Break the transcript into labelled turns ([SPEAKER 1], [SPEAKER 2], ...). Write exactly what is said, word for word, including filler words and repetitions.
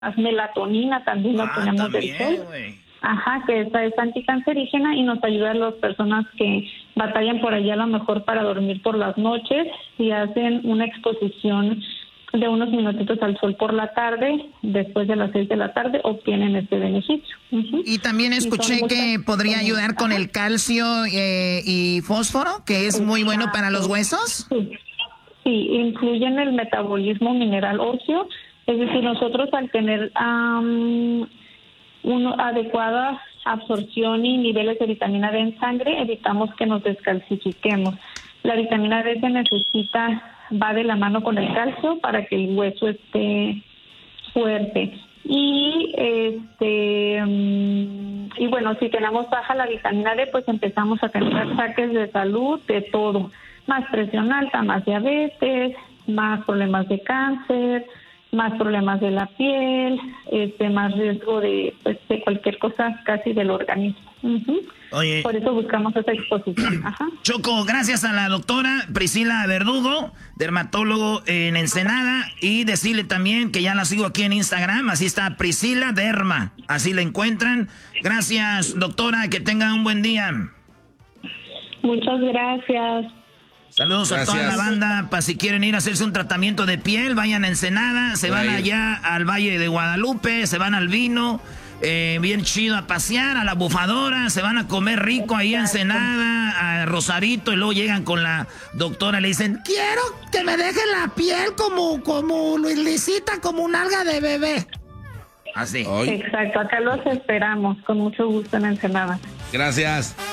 [SPEAKER 1] melatonina también lo
[SPEAKER 2] ah,
[SPEAKER 1] tenemos
[SPEAKER 2] también,
[SPEAKER 1] del sol.
[SPEAKER 2] Wey.
[SPEAKER 1] Ajá, que esta es anticancerígena y nos ayuda a las personas que batallan por allá a lo mejor para dormir por las noches y hacen una exposición de unos minutitos al sol por la tarde, después de las seis de la tarde, obtienen este beneficio. Uh-huh.
[SPEAKER 3] Y también escuché y que podría ayudar con el calcio eh, y fósforo, que es muy bueno para los huesos.
[SPEAKER 1] Sí, sí, influye en el metabolismo mineral óseo, es decir, nosotros al tener um, una adecuada absorción y niveles de vitamina D en sangre, evitamos que nos descalcifiquemos. La vitamina D se necesita, va de la mano con el calcio para que el hueso esté fuerte. Y este um, y bueno, si tenemos baja la vitamina D, pues empezamos a tener ataques de salud, de todo. Más presión alta, más diabetes, más problemas de cáncer, más problemas de la piel, este, más riesgo de, pues, de cualquier cosa casi del organismo. Uh-huh.
[SPEAKER 2] Oye.
[SPEAKER 1] Por eso buscamos esa exposición. Ajá.
[SPEAKER 2] Choco, gracias a la doctora Priscila Verdugo, dermatólogo en Ensenada, y decirle también que ya la sigo aquí en Instagram, así está Priscila Derma, así la encuentran. Gracias, doctora, que tenga un buen día.
[SPEAKER 1] Muchas gracias.
[SPEAKER 2] Saludos
[SPEAKER 4] Gracias.
[SPEAKER 2] a toda la banda, para si quieren ir a hacerse un tratamiento de piel, vayan a Ensenada, se van allá al Valle de Guadalupe, se van al Vino, eh, bien chido a pasear, a la bufadora, se van a comer rico ahí en Ensenada, a Rosarito, y luego llegan con la doctora y le dicen, quiero que me dejen la piel como, como lisita, como un alga de bebé. Así.
[SPEAKER 1] Exacto, acá los esperamos, con mucho gusto en Ensenada.
[SPEAKER 4] Gracias.